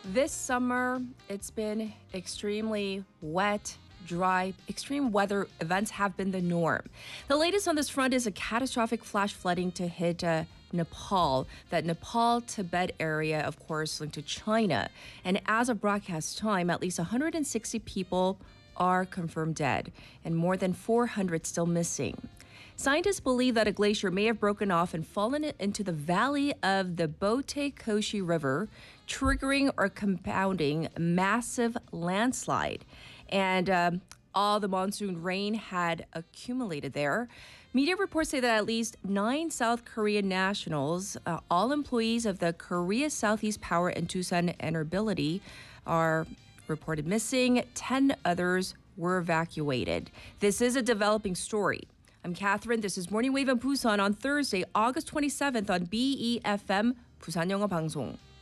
This summer, it's been extremely wet, dry. Extreme weather events have been the norm. The latest on this front is a catastrophic flash flooding to hit Nepal. That Nepal-Tibet area, of course, linked to China. And as of broadcast time, at least 160 people are confirmed dead and more than 400 still missing. Scientists believe that a glacier may have broken off and fallen into the valley of the Bote Koshi River, triggering or compounding a massive landslide. And all the monsoon rain had accumulated there. Media reports say that at least 9 South Korean nationals, all employees of the Korea Southeast Power and Tusan Enerbility, are reported missing. 10 others were evacuated. This is a developing story. I'm Catherine. This is Morning Wave in Busan on Thursday, August 27th on BEFM, Busan 영어 방송.